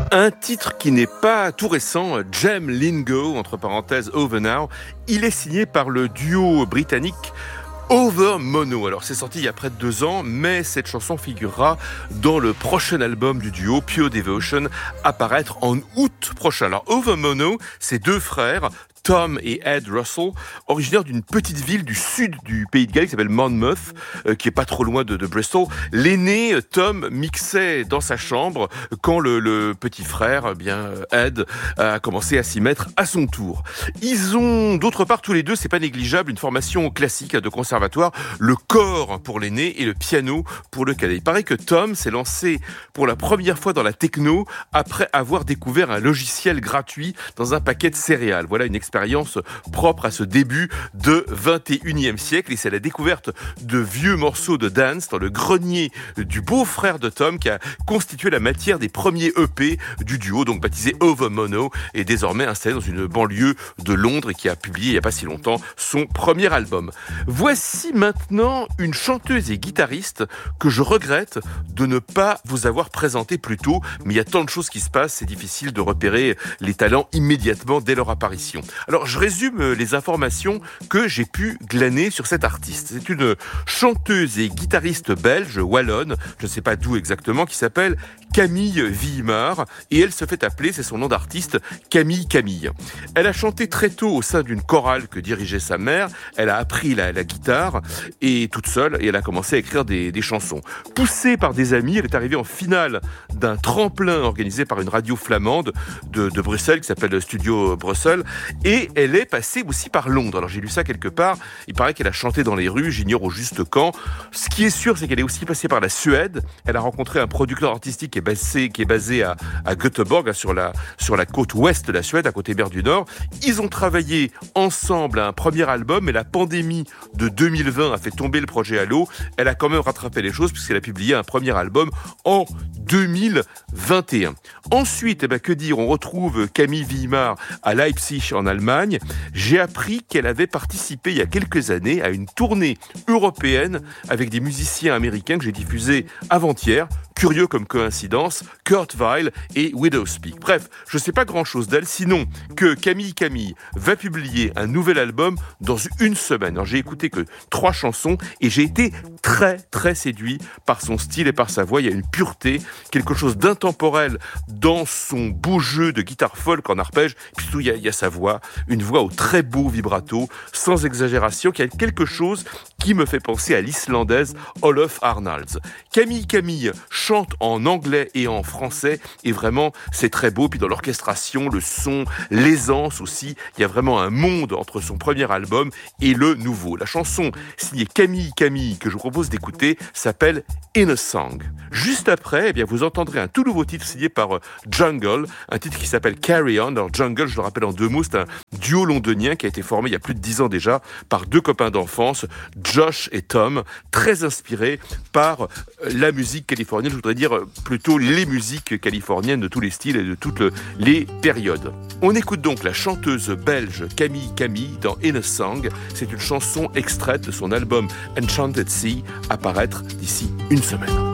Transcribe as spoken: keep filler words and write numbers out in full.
Un titre qui n'est pas tout récent, Jem Lingo, entre parenthèses Over Now, il est signé par le duo britannique Over Mono. Alors c'est sorti il y a près de deux ans, mais cette chanson figurera dans le prochain album du duo Pure Devotion, à paraître en août prochain. Alors Over Mono, c'est deux frères, Tom et Ed Russell, originaires d'une petite ville du sud du pays de Galles qui s'appelle Monmouth, euh, qui est pas trop loin de, de Bristol. L'aîné, Tom, mixait dans sa chambre quand le, le petit frère, eh bien Ed, a commencé à s'y mettre à son tour. Ils ont, d'autre part, tous les deux, c'est pas négligeable, une formation classique de conservatoire, le corps pour l'aîné et le piano pour le cadet. Il paraît que Tom s'est lancé pour la première fois dans la techno après avoir découvert un logiciel gratuit dans un paquet de céréales. Voilà une expérience propre à ce début de vingt et unième siècle, et c'est la découverte de vieux morceaux de dance dans le grenier du beau-frère de Tom qui a constitué la matière des premiers E P du duo, donc baptisé Over Mono, et désormais installé dans une banlieue de Londres et qui a publié il n'y a pas si longtemps son premier album. Voici maintenant une chanteuse et guitariste que je regrette de ne pas vous avoir présentée plus tôt, mais il y a tant de choses qui se passent, c'est difficile de repérer les talents immédiatement dès leur apparition. Alors, je résume les informations que j'ai pu glaner sur cette artiste. C'est une chanteuse et guitariste belge, wallonne, je ne sais pas d'où exactement, qui s'appelle Camille Villemard, et elle se fait appeler, c'est son nom d'artiste, Camille Camille. Elle a chanté très tôt au sein d'une chorale que dirigeait sa mère, elle a appris la, la guitare, et toute seule, et elle a commencé à écrire des, des chansons. Poussée par des amis, elle est arrivée en finale d'un tremplin organisé par une radio flamande de, de Bruxelles, qui s'appelle Studio Bruxelles, et elle est passée aussi par Londres. Alors j'ai lu ça quelque part, il paraît qu'elle a chanté dans les rues, j'ignore au juste quand. Ce qui est sûr, c'est qu'elle est aussi passée par la Suède, elle a rencontré un producteur artistique qui est basé, qui est basé à, à Göteborg, sur la, sur la côte ouest de la Suède, à côté mer du Nord. Ils ont travaillé ensemble à un premier album, mais la pandémie de deux mille vingt a fait tomber le projet à l'eau. Elle a quand même rattrapé les choses puisqu'elle a publié un premier album en deux mille vingt et un. Ensuite, eh ben, que dire, on retrouve Camille Villemard à Leipzig en Allemagne. J'ai appris qu'elle avait participé il y a quelques années à une tournée européenne avec des musiciens américains que j'ai diffusés avant-hier. Curieux comme coïncidence, Kurt Weill et Widowspeak. Bref, je ne sais pas grand-chose d'elle, sinon que Camille Camille va publier un nouvel album dans une semaine. Alors, j'ai écouté que trois chansons et j'ai été très très séduit par son style et par sa voix. Il y a une pureté, quelque chose d'intemporel dans son beau jeu de guitare folk en arpège. Puis surtout, il y a, il y a sa voix, une voix au très beau vibrato, sans exagération, qui a quelque chose qui me fait penser à l'islandaise Olof Arnalds. Camille Camille chante en anglais et en français, et vraiment, c'est très beau. Puis dans l'orchestration, le son, l'aisance aussi, il y a vraiment un monde entre son premier album et le nouveau. La chanson signée Camille Camille, que je vous propose d'écouter, s'appelle In a Song. Juste après, eh bien, vous entendrez un tout nouveau titre signé par euh, Jungle, un titre qui s'appelle Carry On. Alors Jungle, je le rappelle en deux mots, c'est un duo londonien qui a été formé il y a plus de dix ans déjà par deux copains d'enfance, Josh et Tom, très inspirés par la musique californienne, je voudrais dire plutôt les musiques californiennes de tous les styles et de toutes les périodes. On écoute donc la chanteuse belge Camille Camille dans In a Song. C'est une chanson extraite de son album Enchanted Sea, à paraître d'ici une semaine.